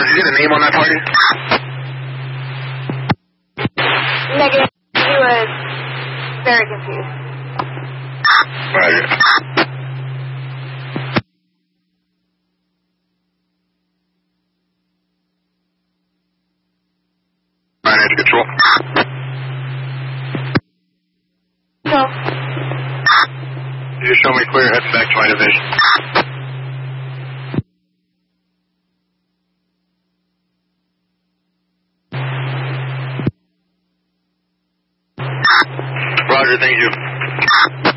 Did you get a name on that target? Negative. He was very confused. Roger. Financial control. No. You just show me clear, head back to my division. Roger, thank you.